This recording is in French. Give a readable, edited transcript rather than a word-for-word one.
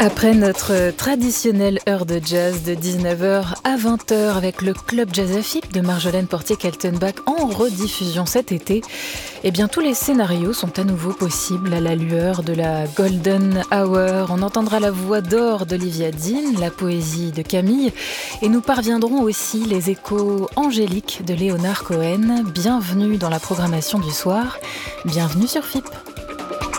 Après notre traditionnelle heure de jazz de 19h à 20h avec le Club Jazz AFIP de Marjolaine Portier-Kaltenbach en rediffusion cet été, eh bien tous les scénarios sont à nouveau possibles à la lueur de la Golden Hour. On entendra la voix d'or d'Olivia Dean, la poésie de Camille et nous parviendrons aussi les échos angéliques de Léonard Cohen. Bienvenue dans la programmation du soir, bienvenue sur FIP.